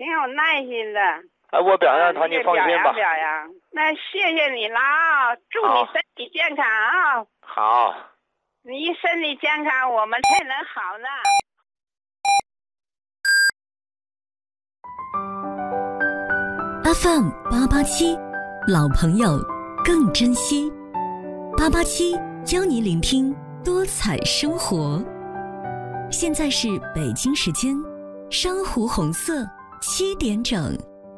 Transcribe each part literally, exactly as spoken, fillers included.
挺有耐心的。 哎，我表扬他， 啊你放心吧。 表扬，那谢谢你了啊！祝你身体健康啊！ 好， 你身体健康，我们才能好呢。 F M 八八七，老朋友更珍惜。八八七教你聆听多彩生活。现在是北京时间珊瑚红色七点整。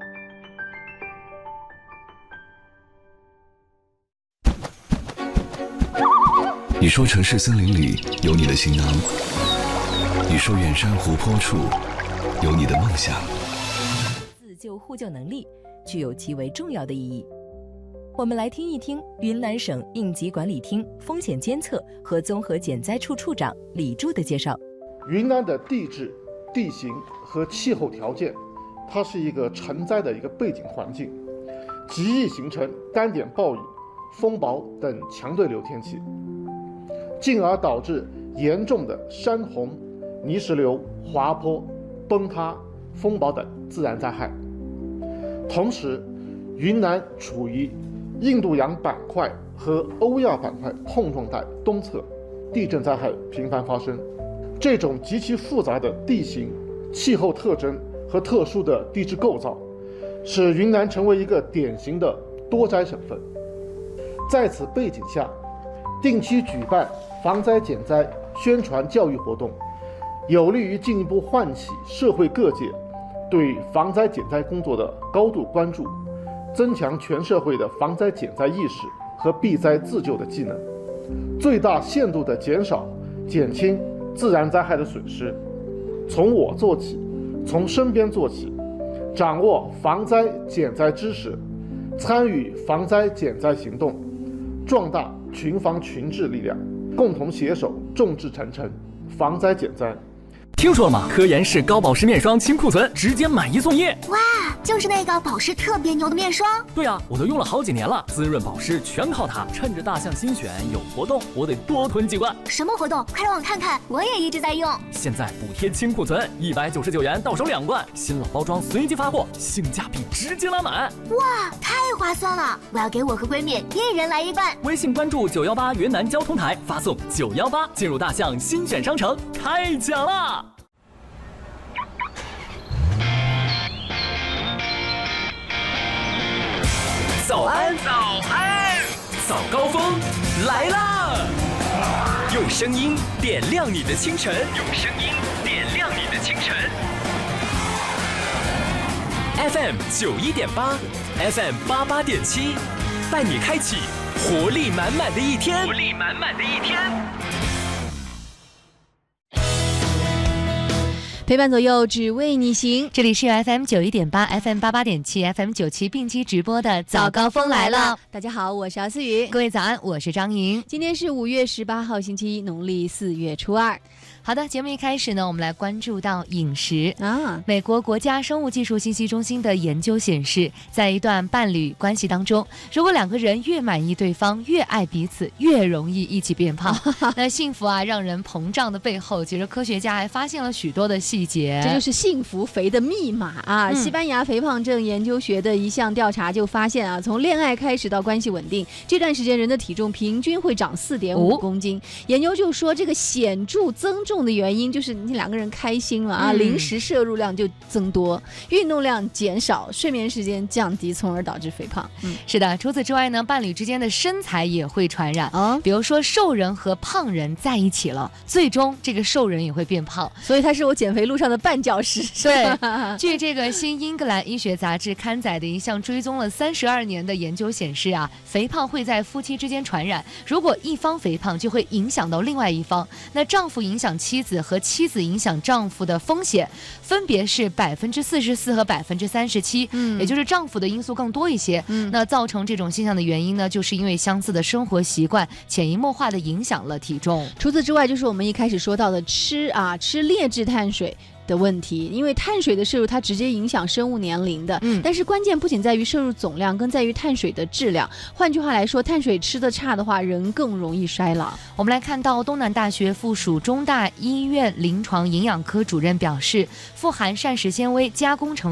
你说城市森林里有你的行囊，你说远山湖泊处有你的梦想。 自救互救能力具有极为重要的意义。我们来听一听云南省应急管理厅风险监测和综合减灾处处长李柱的介绍。 云南的地质、地形和气候条件，它是一个成灾的一个背景环境，极易形成单点暴雨、风雹等强对流天气，进而导致严重的山洪、泥石流、滑坡、崩塌、风暴等自然灾害。同时，云南处于印度洋板块和欧亚板块碰撞带东侧，地震灾害频繁发生。这种极其复杂的地形、气候特征和特殊的地质构造，使云南成为一个典型的多灾省份。在此背景下，定期举办防灾减灾宣传教育活动，有利于进一步唤起社会各界对防灾减灾工作的高度关注，增强全社会的防灾减灾意识和避灾自救的技能，最大限度地减少、减轻自然灾害的损失。从我做起，从身边做起，掌握防灾减灾知识，参与防灾减灾行动，壮大群防群治力量，共同携手众志成城，防灾减灾。 听说了吗？科颜氏高保湿面霜清库存，直接买一送一。 哇，就是那个保湿特别牛的面霜。 对啊，我都用了好几年了，滋润保湿全靠它。趁着大象新选有活动，我得多囤几罐。 什么活动？快让我看看，我也一直在用。 现在补贴清库存，一百九十九元到手两罐，新老包装随机发货，性价比直接拉满。 哇，太划算了！我要给我和闺蜜一人来一罐。 微信关注九幺八云南交通台，发送九幺八进入大象新选商城，太奖了！早安，早安，早高峰来啦！用声音点亮你的清晨，用声音点亮你的清晨。F M 九一点八 ，F M 八八点七，带你开启活力满满的一天，活力满满的一天。 陪伴左右，只为你行。 这里是 F M 九一点八 ，F M 八八点七 ，F M 九七并机直播的早高峰来了。 大家好，我是姚思雨。 各位早安，我是张莹。 今天是五月十八号，星期一，农历四月初二。 好的，节目一开始呢，我们来关注到饮食啊。 美国国家生物技术信息中心的研究显示，在一段伴侣关系当中，如果两个人越满意对方，越爱彼此，越容易一起变胖。那幸福啊，让人膨胀的背后，其实科学家还发现了许多的细节。 这就是幸福肥的密码啊！嗯、西班牙肥胖症研究学的一项调查就发现啊，从恋爱开始到关系稳定，这段时间人的体重平均会长四点五公斤。研究就说，这个显著增重的原因就是你两个人开心了啊，嗯、零食摄入量就增多，运动量减少，睡眠时间降低，从而导致肥胖。 嗯，是的。除此之外呢，伴侣之间的身材也会传染。哦，比如说瘦人和胖人在一起了，最终这个瘦人也会变胖， 所以他是我减肥路上的绊脚石。 对，据这个新英格兰医学杂志刊载的一项追踪了三十二年的研究显示啊，肥胖会在夫妻之间传染。如果一方肥胖，就会影响到另外一方。那丈夫影响妻子和妻子影响丈夫的风险分别是百分之四十四和百分之三十七，嗯，也就是丈夫的因素更多一些。嗯，那造成这种现象的原因呢，就是因为相似的生活习惯潜移默化的影响了体重。 除此之外，就是我们一开始说到的吃啊，吃劣质碳水的问题，因为碳水的摄入它直接影响生物年龄的，嗯，但是关键不仅在于摄入总量，更在于碳水的质量。换句话来说，碳水吃得差的话，人更容易衰老。 我们来看到东南大学附属中大医院临床营养科主任表示，富含膳食纤维加工成